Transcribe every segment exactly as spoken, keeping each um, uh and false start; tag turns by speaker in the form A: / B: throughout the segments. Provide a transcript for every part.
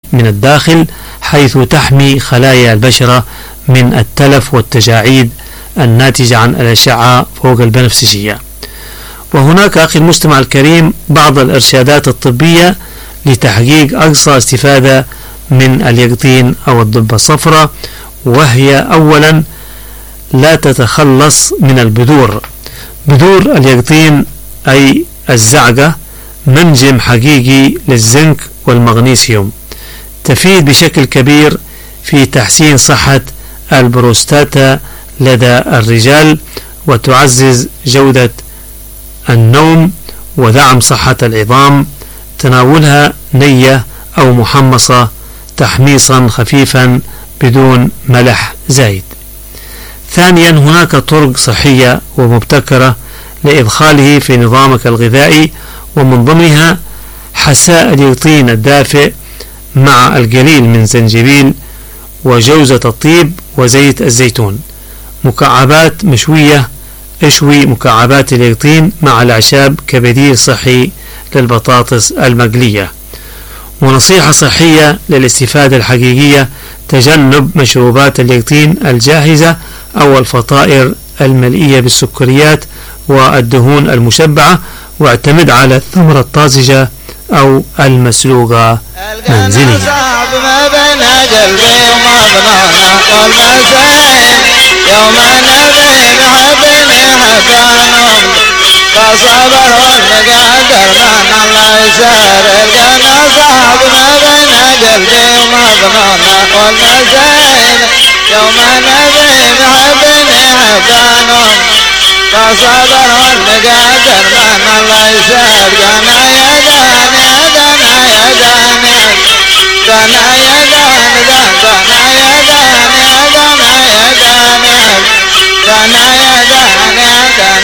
A: من الداخل، حيث تحمي خلايا البشرة من التلف والتجاعيد الناتجة عن الأشعة فوق البنفسجية. وهناك أخي المستمع الكريم بعض الإرشادات الطبية لتحقيق أقصى استفادة من اليقطين أو الضبة الصفراء، وهي أولا لا تتخلص من البذور. بذور اليقطين أي الزعقة منجم حقيقي للزنك والمغنيسيوم، تفيد بشكل كبير في تحسين صحة البروستاتا لدى الرجال، وتعزز جودة النوم ودعم صحة العظام. تناولها نية أو محمصة تحميصا خفيفا بدون ملح زايد. ثانيا، هناك طرق صحية ومبتكرة لإدخاله في نظامك الغذائي، ومن ضمنها حساء اليقطين الدافئ مع القليل من زنجبيل وجوزة الطيب وزيت الزيتون. مكعبات مشوية، اشوي مكعبات اليقطين مع الأعشاب كبديل صحي للبطاطس المقلية. ونصيحة صحية للاستفادة الحقيقية: تجنب مشروبات اليقطين الجاهزة أو الفطائر المليئة بالسكريات والدهون المشبعة، واعتمد على الثمرة الطازجة أو المسلوقة منزليا.
B: فصبر والمقدر من الله يسار القنا صعب ما بين قلبي ومظنون والمزين يوم نبي محبني حبانهم فصبر والمقدر من الله يسار قنا يدان يدان يدان قنا يدان ذان قنا يدان يدان يدان قنا يدان يدان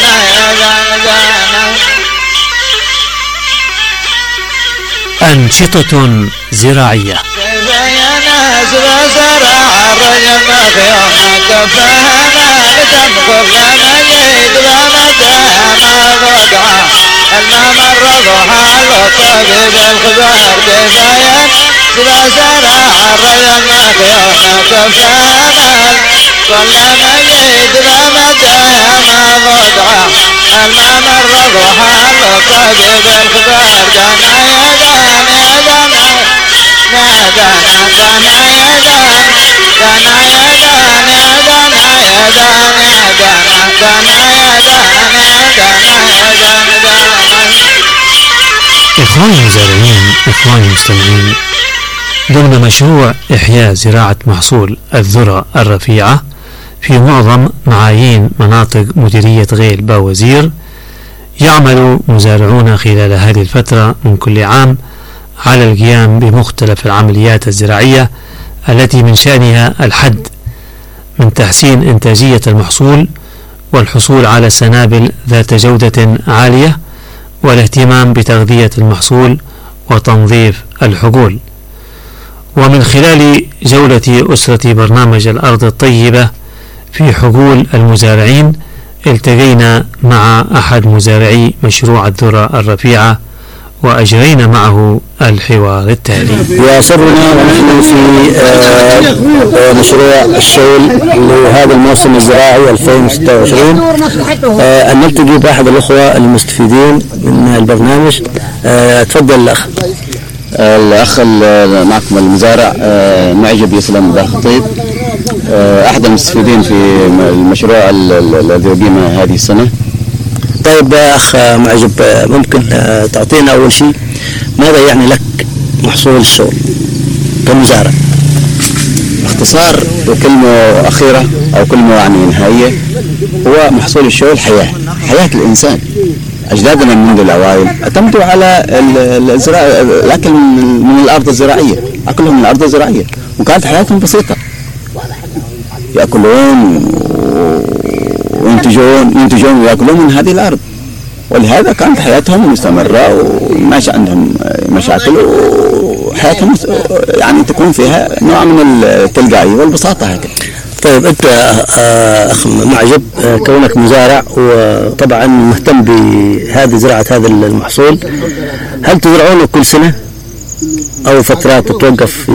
A: أنشطة زراعية.
B: كل مجيد بمدها ما ضدعه الممرض وحال الطبيب الخبار قنا يدان يدان نادانا قنا يدان قنا يدان يدان يدان يدان قنا يدان يدان يدان.
A: إخواني المزارعين، إخواني المستمعين، ضمن مشروع إحياء زراعة محصول الذرة الرفيعة في معظم معايين مناطق مديرية غيل باوزير، يعمل مزارعون خلال هذه الفترة من كل عام على القيام بمختلف العمليات الزراعية التي من شأنها الحد من تحسين إنتاجية المحصول والحصول على سنابل ذات جودة عالية، والاهتمام بتغذية المحصول وتنظيف الحقول. ومن خلال جولة أسرة برنامج الأرض الطيبة في حقول المزارعين، التقينا مع أحد مزارعي مشروع الذرة الرفيعة وأجرينا معه الحوار التالي.
C: يسرنا ونحن في آه مشروع الشغل لهذا الموسم الزراعي ألفين وستة وعشرين آه أن نلتقي بأحد الأخوة المستفيدين من البرنامج. آه تفضل الأخ.
D: الأخ معكم المزارع معجب يسلم بن خطيب، أحد المستفيدين في المشروع الذي أقيم هذه السنة.
C: طيب أخ معجب، ممكن تعطينا أول شيء ماذا يعني لك محصول الشغل كمزارع؟
D: باختصار وكلمة أخيرة أو كلمة يعني نهائية، هو محصول الشغل حياة حياة الإنسان. أجدادنا منذ الأوائل اعتمدوا على الزراعة، الأكل من الأرض الزراعية، أكلهم من الأرض الزراعية، وكانت حياتهم بسيطة، يأكلون وينتجون ينتجون ويأكلون من هذه الأرض، ولهذا كانت حياتهم مستمرة وما عندهم مشاكل، وحياتهم يعني تكون فيها نوع من التلقائية والبساطة هكذا.
C: طيب أنت أخ معجب، كونك مزارع وطبعا مهتم بهذه زراعة هذا المحصول، هل تزرعونه كل سنة أو فترات تتوقف